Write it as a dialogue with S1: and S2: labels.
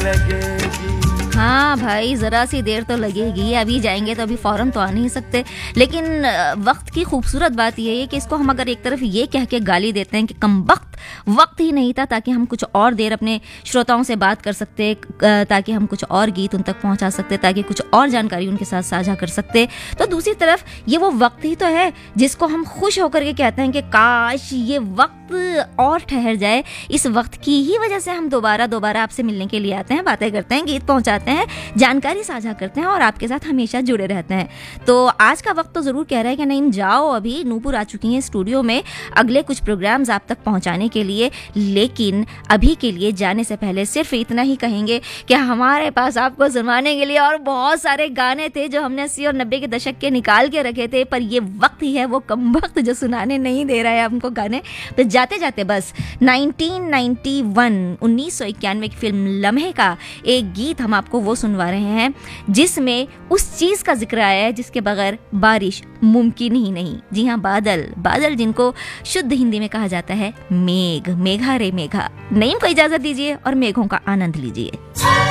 S1: हाँ भाई, ज़रा सी देर तो लगेगी। अभी जाएंगे तो अभी फ़ौरन तो आ नहीं सकते। लेकिन वक्त की खूबसूरत बात यह है कि इसको हम अगर एक तरफ ये कह के गाली देते हैं कि कमबख्त वक्त ही नहीं था ताकि हम कुछ और देर अपने श्रोताओं से बात कर सकते, ताकि हम कुछ और गीत उन तक पहुंचा सकते, ताकि कुछ और जानकारी उनके साथ साझा कर सकते, तो दूसरी तरफ ये वो वक्त ही तो है जिसको हम खुश होकर के कहते हैं कि काश ये वक्त और ठहर जाए। इस वक्त की ही वजह से हम दोबारा आपसे मिलने के लिए आते हैं, बातें करते हैं, गीत पहुंचाते हैं, जानकारी साझा करते हैं और आपके साथ हमेशा जुड़े रहते हैं। तो आज का वक्त तो ज़रूर कह रहा है कि नहीं जाओ, अभी नूपुर आ चुकी हैं स्टूडियो में अगले कुछ प्रोग्राम्स आप तक पहुंचाने के लिए। लेकिन अभी के लिए जाने से पहले सिर्फ इतना ही कहेंगे कि हमारे पास आपको सुनाने के लिए और बहुत सारे गाने थे जो हमने 80 और 90 के दशक के निकाल के रखे थे, पर ये वक्त ही है वो कमबख्त जो सुनाने नहीं दे रहा है हमको गाने। तो जाते जाते बस 1991 की फिल्म लम्हे का एक गीत हम आपको वो सुनवा रहे हैं जिसमें उस चीज़ का जिक्र आया है जिसके बगैर बारिश मुमकिन ही नहीं। जी हाँ, बादल जिनको शुद्ध हिंदी में कहा जाता है मेघ। मेघा रे मेघा। नईम को इजाजत दीजिए और मेघों का आनंद लीजिए।